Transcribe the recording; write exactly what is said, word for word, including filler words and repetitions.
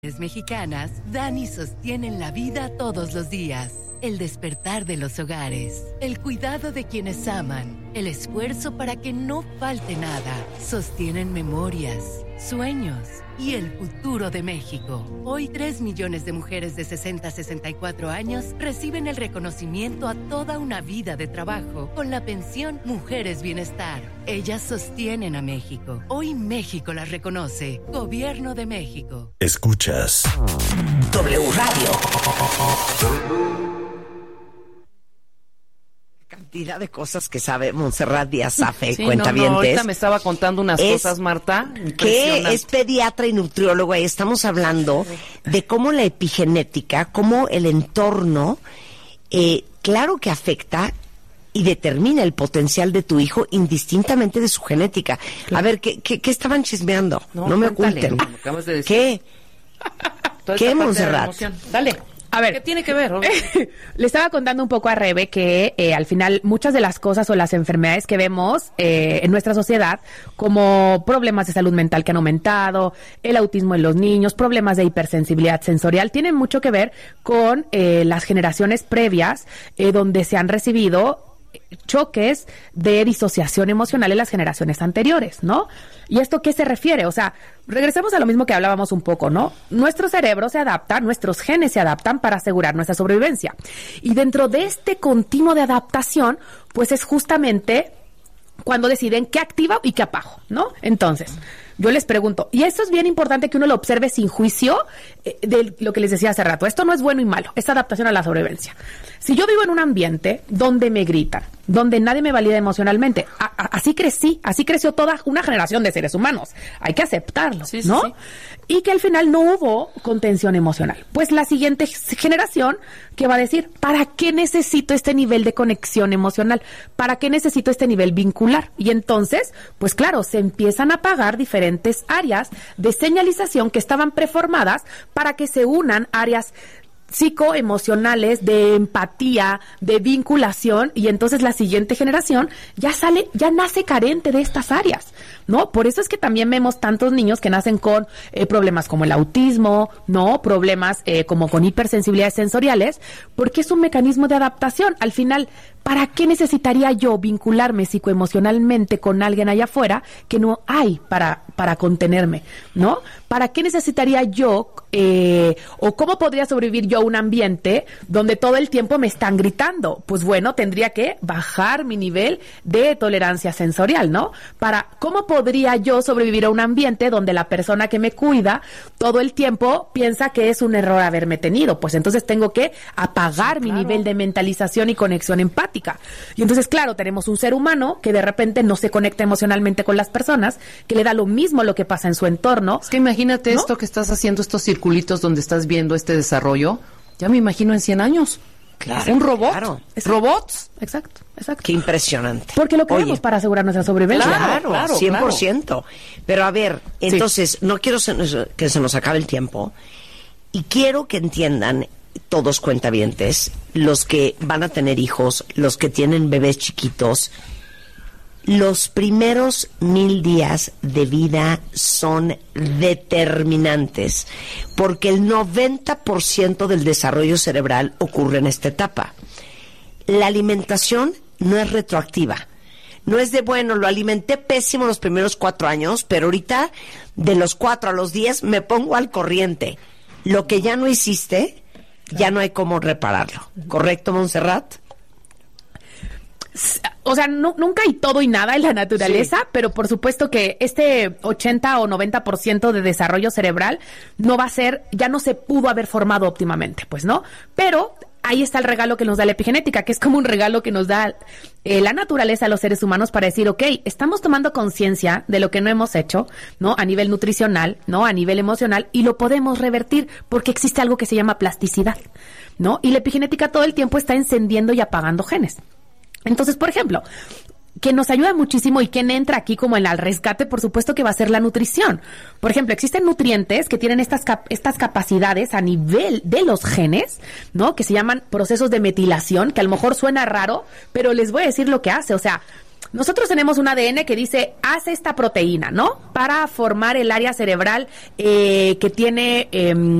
Mexicanas dan y sostienen la vida todos los días. El despertar de los hogares, el cuidado de quienes aman, el esfuerzo para que no falte nada, sostienen memorias, sueños y el futuro de México. Hoy tres millones de mujeres de sesenta a sesenta y cuatro años reciben el reconocimiento a toda una vida de trabajo con la pensión Mujeres Bienestar. Ellas sostienen a México. Hoy México las reconoce. Gobierno de México. Escuchas W Radio. Cantidad de cosas que sabe Montserrat Díaz-Safe, sí, cuentavientes. No, no, ahorita me estaba contando unas es, cosas, Marta. Que es pediatra y nutrióloga y estamos hablando de cómo la epigenética, cómo el entorno, eh, claro que afecta y determina el potencial de tu hijo indistintamente de su genética. Claro. A ver, ¿qué, qué, qué estaban chismeando? No, no me oculten. Lo acabas de decir. ¿Qué? ¿Qué, Montserrat? Dale. A ver, ¿qué tiene que ver? Le estaba contando un poco a Rebe que eh, al final muchas de las cosas o las enfermedades que vemos eh, en nuestra sociedad, como problemas de salud mental que han aumentado, el autismo en los niños, problemas de hipersensibilidad sensorial, tienen mucho que ver con eh, las generaciones previas eh, donde se han recibido choques de disociación emocional en las generaciones anteriores, ¿no? ¿Y esto qué se refiere? O sea, regresemos a lo mismo que hablábamos un poco, ¿no? Nuestro cerebro se adapta, nuestros genes se adaptan para asegurar nuestra sobrevivencia. Y dentro de este continuo de adaptación, pues es justamente cuando deciden qué activa y qué apago, ¿no? Entonces, yo les pregunto, y esto es bien importante que uno lo observe sin juicio eh, de lo que les decía hace rato. Esto no es bueno y malo, es adaptación a la sobrevivencia. Si yo vivo en un ambiente donde me gritan, donde nadie me valida emocionalmente, a, a, así crecí, así creció toda una generación de seres humanos. Hay que aceptarlo, sí, ¿no? Sí, sí. Y que al final no hubo contención emocional. Pues la siguiente generación que va a decir, ¿para qué necesito este nivel de conexión emocional? ¿Para qué necesito este nivel vincular? Y entonces, pues claro, se empiezan a apagar diferentes áreas de señalización que estaban preformadas para que se unan áreas psicoemocionales, de empatía, de vinculación, y entonces la siguiente generación ya sale, ya nace carente de estas áreas, ¿no? Por eso es que también vemos tantos niños que nacen con eh, problemas como el autismo, ¿no? Problemas eh, como con hipersensibilidades sensoriales, porque es un mecanismo de adaptación. Al final, ¿para qué necesitaría yo vincularme psicoemocionalmente con alguien allá afuera que no hay para, para contenerme, ¿no? ¿Para qué necesitaría yo, eh, o cómo podría sobrevivir yo a un ambiente donde todo el tiempo me están gritando? Pues bueno, tendría que bajar mi nivel de tolerancia sensorial, ¿no? Para, ¿cómo podría yo sobrevivir a un ambiente donde la persona que me cuida todo el tiempo piensa que es un error haberme tenido? Pues entonces tengo que apagar sí, mi claro. nivel de mentalización y conexión empática. Y entonces, claro, tenemos un ser humano que de repente no se conecta emocionalmente con las personas, que le da lo mismo lo que pasa en su entorno. Es que imagínate, ¿no? Esto que estás haciendo, estos circulitos donde estás viendo este desarrollo, ya me imagino en cien años. Claro. Un robot. Claro. Robots. Exacto, exacto. Qué impresionante. Porque lo queremos Oye, para asegurar nuestra sobrevivencia. Claro, claro, cien por ciento. Claro. Pero a ver, entonces, sí. no quiero se nos, que se nos acabe el tiempo, y quiero que entiendan todos cuentavientes, los que van a tener hijos, los que tienen bebés chiquitos, los primeros mil días de vida son determinantes, porque el noventa por ciento del desarrollo cerebral ocurre en esta etapa. La alimentación no es retroactiva. No es de, bueno, lo alimenté pésimo los primeros cuatro años, pero ahorita de los cuatro a los diez me pongo al corriente. Lo que ya no hiciste, ya no hay cómo repararlo. ¿Correcto, Montserrat? O sea, no, nunca hay todo y nada en la naturaleza, sí. pero por supuesto que este ochenta o noventa por ciento de desarrollo cerebral no va a ser, ya no se pudo haber formado óptimamente, pues, ¿no? Pero ahí está el regalo que nos da la epigenética, que es como un regalo que nos da eh, la naturaleza a los seres humanos para decir, ok, estamos tomando conciencia de lo que no hemos hecho, ¿no? A nivel nutricional, ¿no? A nivel emocional, y lo podemos revertir porque existe algo que se llama plasticidad, ¿no? Y la epigenética todo el tiempo está encendiendo y apagando genes. Entonces, por ejemplo, que nos ayuda muchísimo y quien entra aquí como en el rescate, por supuesto que va a ser la nutrición. Por ejemplo, existen nutrientes que tienen estas cap- estas capacidades a nivel de los genes, ¿no? Que se llaman procesos de metilación, que a lo mejor suena raro, pero les voy a decir lo que hace. O sea, nosotros tenemos un A D N que dice, haz esta proteína, ¿no? Para formar el área cerebral eh, que tiene... Eh,